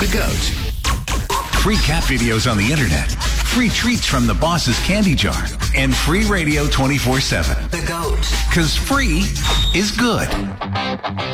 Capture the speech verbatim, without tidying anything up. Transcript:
The Goat. Free cat videos on the internet. Free treats from the boss's candy jar. And free radio twenty-four seven. The Goat. Because free is good.